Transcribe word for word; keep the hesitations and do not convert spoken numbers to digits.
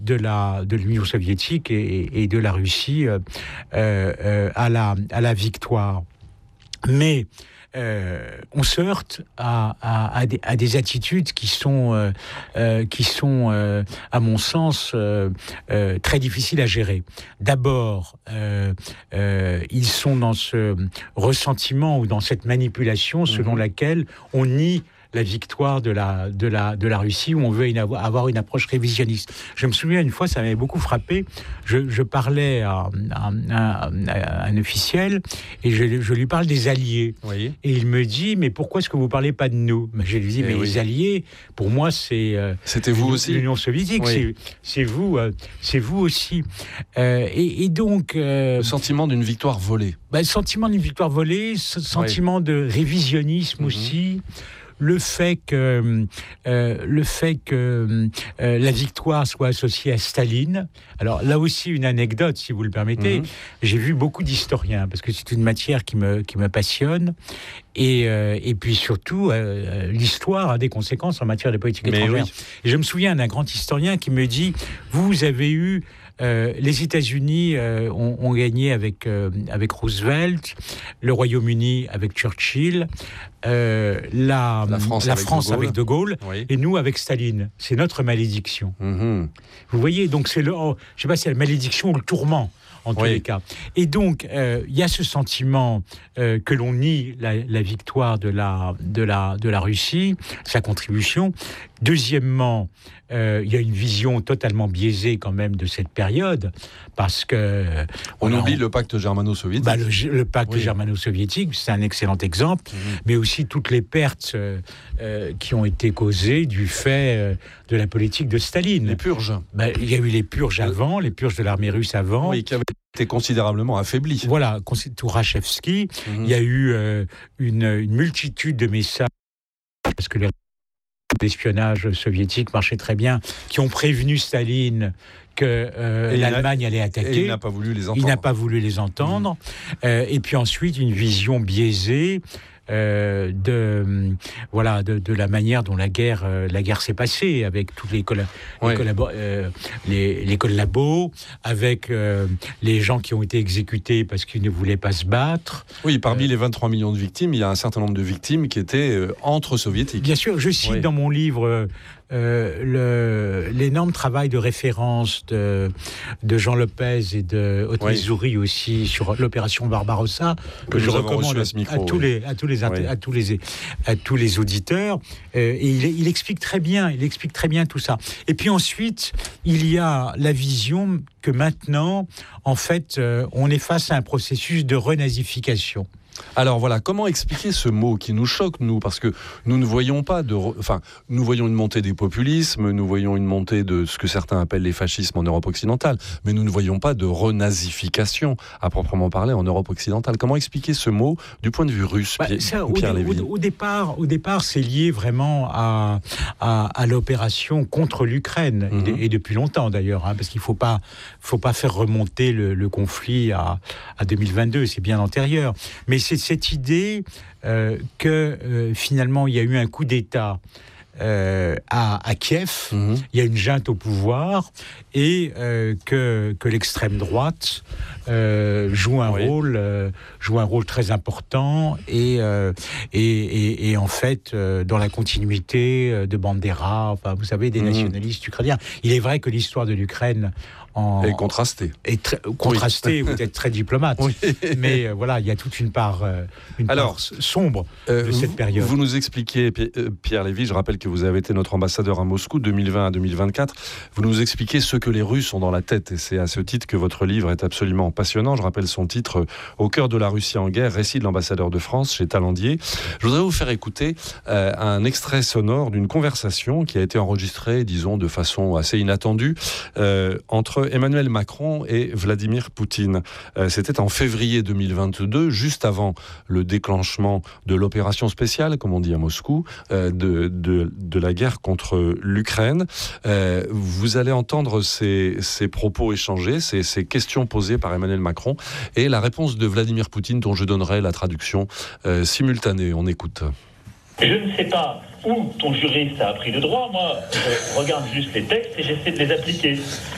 de la de l'Union soviétique et, et de la Russie euh, euh, à la à la victoire. Mais euh, on se heurte à, à, à, des, à des attitudes qui sont euh, euh, qui sont euh, à mon sens euh, euh, très difficiles à gérer. D'abord, euh, euh, ils sont dans ce ressentiment ou dans cette manipulation selon mmh. laquelle on nie la victoire de la, de la, de la Russie, où on veut une, avoir une approche révisionniste. Je me souviens, une fois, ça m'avait beaucoup frappé, je, je parlais à, à, à, à un officiel, et je, je lui parle des Alliés. Oui. Et il me dit, mais pourquoi est-ce que vous ne parlez pas de nous ? Je lui dis, eh mais oui. les Alliés, pour moi, c'est... Euh, C'était vous aussi ? L'Union soviétique, oui. c'est, c'est, vous, euh, c'est vous aussi. Euh, et, et donc... Euh, le sentiment d'une victoire volée. Bah, le sentiment d'une victoire volée, sentiment oui. de révisionnisme mmh. aussi. Le fait que, euh, le fait que euh, la victoire soit associée à Staline. Alors là aussi, une anecdote, si vous le permettez. Mmh. J'ai vu beaucoup d'historiens, parce que c'est une matière qui me, qui me passionne. Et, euh, et puis surtout, euh, l'histoire a des conséquences en matière de politique Mais étrangère. Oui. Et je me souviens d'un grand historien qui me dit, vous avez eu... Euh, les États-Unis euh, ont, ont gagné avec, euh, avec Roosevelt, le Royaume-Uni avec Churchill, euh, la, la France, la avec, France de avec De Gaulle, oui. et nous avec Staline. C'est notre malédiction. Mm-hmm. Vous voyez, donc c'est le, oh, je sais pas si c'est la malédiction ou le tourment. En tous oui. les cas. Et donc, il euh, y a ce sentiment euh, que l'on nie la, la victoire de la, de, la, de la Russie, sa contribution. Deuxièmement, il euh, y a une vision totalement biaisée quand même de cette période, parce que... On, on oublie a, le pacte germano-soviétique. Bah, le, le pacte oui. germano-soviétique, c'est un excellent exemple, mmh. mais aussi toutes les pertes euh, euh, qui ont été causées du fait euh, de la politique de Staline. Les purges. Bah, il y a eu les purges avant, les purges de l'armée russe avant. Oui, qui avaient été considérablement affaiblies. Voilà, Tourachevski, mmh. il y a eu euh, une, une multitude de messages, parce que les l'espionnage soviétique marchait très bien, qui ont prévenu Staline que euh, l'Allemagne allait attaquer. Et il n'a pas voulu les entendre. Il n'a pas voulu les entendre. Mmh. Euh, et puis ensuite, une vision biaisée euh, de, voilà, de, de la manière dont la guerre, euh, la guerre s'est passée, avec tous les, colla- ouais. les, collabo- euh, les, les collabos, avec euh, les gens qui ont été exécutés parce qu'ils ne voulaient pas se battre. Oui, parmi euh, les vingt-trois millions de victimes, il y a un certain nombre de victimes qui étaient euh, entre soviétiques. Bien sûr, je cite oui. dans mon livre... Euh, le, l'énorme travail de référence de, de Jean Lopez et de Haute-Missouri oui. aussi sur l'opération Barbarossa, que, que je recommande à, micro, à, oui. tous les, à, tous les, oui. à, tous les, à tous les auditeurs. Euh, et il, il explique très bien, il explique très bien tout ça. Et puis ensuite, il y a la vision que maintenant, en fait, euh, on est face à un processus de renazification. Alors voilà, comment expliquer ce mot qui nous choque, nous, parce que nous ne voyons pas de... Re... Enfin, nous voyons une montée des populismes, nous voyons une montée de ce que certains appellent les fascismes en Europe occidentale, mais nous ne voyons pas de renazification, à proprement parler, en Europe occidentale. Comment expliquer ce mot du point de vue russe, bah, Pierre, ça, Pierre au, Lévy ? Au, au, départ, au départ, c'est lié vraiment à, à, à l'opération contre l'Ukraine, mm-hmm. et, et depuis longtemps d'ailleurs, hein, parce qu'il ne faut pas, faut pas faire remonter le, le conflit à, à deux mille vingt-deux, c'est bien antérieur. Mais c'est cette idée euh, que euh, finalement il y a eu un coup d'État euh, à, à Kiev, mmh. il y a une junte au pouvoir et euh, que, que l'extrême droite euh, joue un oui. rôle, euh, joue un rôle très important et, euh, et, et, et en fait euh, dans la continuité de Bandera, enfin vous savez des mmh. nationalistes ukrainiens. Il est vrai que l'histoire de l'Ukraine En, est contrasté. Est très, contrasté, oui. Vous êtes très diplomate. Oui. Mais euh, voilà, il y a toute une part, euh, une Alors, part sombre euh, de cette vous, période. Vous nous expliquez, Pierre Lévy, je rappelle que vous avez été notre ambassadeur à Moscou deux mille vingt à deux mille vingt-quatre. Vous nous expliquez ce que les Russes ont dans la tête. Et c'est à ce titre que votre livre est absolument passionnant. Je rappelle son titre, Au cœur de la Russie en guerre, récit de l'ambassadeur de France chez Talandier. Je voudrais vous faire écouter euh, un extrait sonore d'une conversation qui a été enregistrée, disons, de façon assez inattendue, euh, entre Emmanuel Macron et Vladimir Poutine. Euh, c'était en février deux mille vingt-deux, juste avant le déclenchement de l'opération spéciale, comme on dit à Moscou, euh, de, de, de la guerre contre l'Ukraine. Euh, vous allez entendre ces, ces propos échangés, ces, ces questions posées par Emmanuel Macron et la réponse de Vladimir Poutine, dont je donnerai la traduction euh, simultanée. On écoute. Je ne sais pas où ton juriste a appris le droit. Moi, je regarde juste les textes et j'essaie de les appliquer.